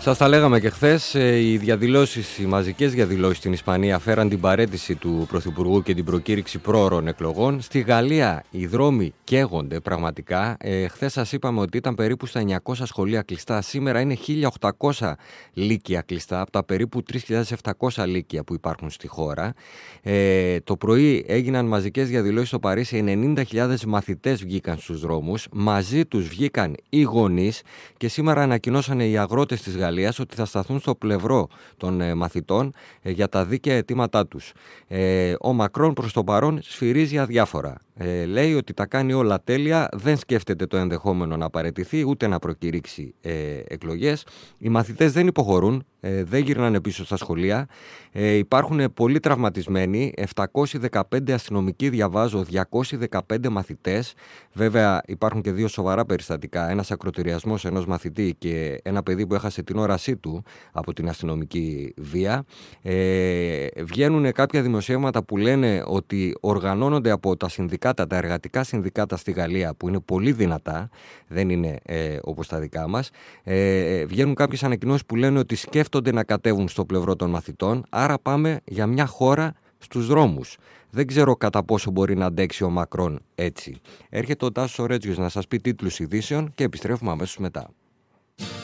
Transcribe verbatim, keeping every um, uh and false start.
Σας τα λέγαμε και χθες, οι διαδηλώσεις, οι μαζικές διαδηλώσεις στην Ισπανία φέραν την παραίτηση του Πρωθυπουργού και την προκήρυξη πρόωρων εκλογών. Στη Γαλλία οι δρόμοι καίγονται πραγματικά. Ε, χθες σας είπαμε ότι ήταν περίπου στα εννιακόσια σχολεία κλειστά. Σήμερα είναι χίλια οκτακόσια λύκεια κλειστά από τα περίπου τρεις χιλιάδες επτακόσια λύκεια που υπάρχουν στη χώρα. Ε, το πρωί έγιναν μαζικές διαδηλώσεις στο Παρίσι. ενενήντα χιλιάδες μαθητές βγήκαν στους δρόμους. Μαζί τους βγήκαν οι γονείς και σήμερα ανακοινώσανε οι αγρότες της Γαλλίας ότι θα σταθούν στο πλευρό των ε, μαθητών ε, για τα δίκαια αιτήματά τους. Ε, ο Μακρόν προς το παρόν σφυρίζει αδιάφορα. Ε, λέει ότι τα κάνει όλα τέλεια, δεν σκέφτεται το ενδεχόμενο να παραιτηθεί ούτε να προκηρύξει ε, εκλογές. Οι μαθητές δεν υποχωρούν, ε, δεν γυρνάνε πίσω στα σχολεία. Ε, υπάρχουν πολλοί τραυματισμένοι, επτακόσιοι δεκαπέντε αστυνομικοί, διαβάζω, διακόσιοι δεκαπέντε μαθητές. Βέβαια υπάρχουν και δύο σοβαρά περιστατικά, ένας ακροτηριασμός ενός μαθητή και ένα παιδί που έχασε την όρασή του από την αστυνομική βία. Ε, βγαίνουν κάποια δημοσιεύματα που λένε ότι οργανώνονται από τα συνδικάτα, τα εργατικά συνδικάτα στη Γαλλία, που είναι πολύ δυνατά, δεν είναι ε, όπως τα δικά μας. Ε, βγαίνουν κάποιες ανακοινώσεις που λένε ότι σκέφτονται να κατέβουν στο πλευρό των μαθητών, άρα πάμε για μια χώρα στους δρόμους. Δεν ξέρω κατά πόσο μπορεί να αντέξει ο Μακρόν έτσι. Έρχεται ο Τάσος Ορέτζιος να σας πει τίτλους ειδήσεων και επιστρέφουμε αμέσως μετά.